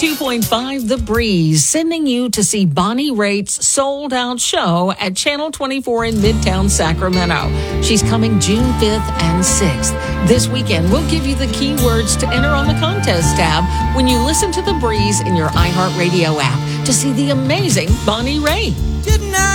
92.5 The Breeze, sending you to see Bonnie Raitt's sold-out show at Channel 24 in Midtown Sacramento. She's coming June 5th and 6th. This weekend, we'll give you the keywords to enter on the contest tab when you listen to The Breeze in your iHeartRadio app to see the amazing Bonnie Raitt.